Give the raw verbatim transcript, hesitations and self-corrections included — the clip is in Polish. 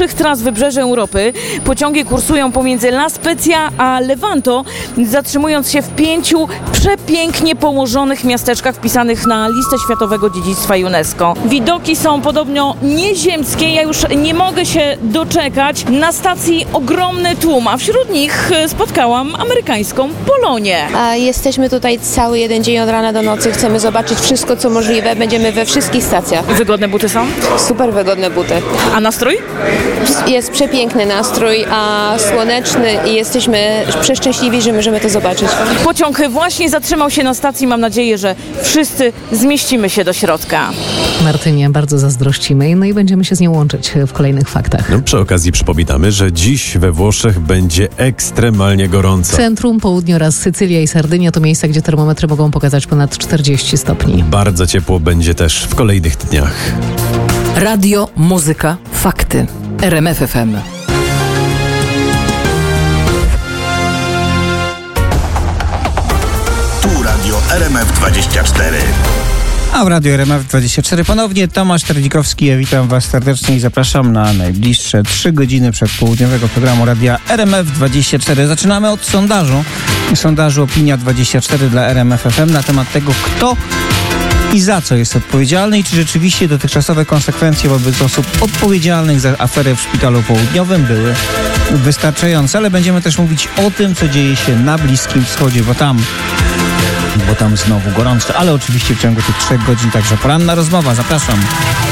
najdłuższych tras wybrzeży Europy. Pociągi kursują pomiędzy La Spezia a Levanto, zatrzymując się w pięciu przepięknie położonych miasteczkach wpisanych na listę Światowego Dziedzictwa UNESCO. Widoki są podobno nieziemskie. Ja już nie mogę się doczekać. Na stacji ogromny tłum, a wśród nich spotkałam amerykańską Polonię. A jesteśmy tutaj cały jeden dzień od rana do nocy. Chcemy zobaczyć wszystko, co możliwe. Będziemy we wszystkich stacjach. Wygodne buty są? Super wygodne buty. A nastrój? Jest przepiękny nastrój, a słoneczny i jesteśmy przeszczęśliwi, że możemy to zobaczyć. Pociąg właśnie zatrzymał się na stacji. Mam nadzieję, że wszyscy zmieścimy się do środka. Martynie bardzo zazdrościmy, no i będziemy się z nią łączyć w kolejnych faktach. No, przy okazji przypominamy, że dziś we Włoszech będzie ekstremalnie gorąco. Centrum, południe oraz Sycylia i Sardynia to miejsca, gdzie termometry mogą pokazać ponad czterdzieści stopni. Bardzo ciepło będzie też w kolejnych dniach. Radio, muzyka, fakty. R M F F M. Tu Radio R M F dwadzieścia cztery. A w Radio R M F dwadzieścia cztery ponownie Tomasz Tardzikowski. Ja witam Was serdecznie i zapraszam na najbliższe trzy godziny przedpołudniowego programu Radia R M F dwadzieścia cztery. Zaczynamy od sondażu. Sondażu Opinia dwadzieścia cztery dla R M F F M na temat tego, kto i za co jest odpowiedzialny i czy rzeczywiście dotychczasowe konsekwencje wobec osób odpowiedzialnych za aferę w Szpitalu Południowym były wystarczające. Ale będziemy też mówić o tym, co dzieje się na Bliskim Wschodzie, bo tam bo tam znowu gorąco, ale oczywiście w ciągu tych trzech godzin także poranna rozmowa. Zapraszam.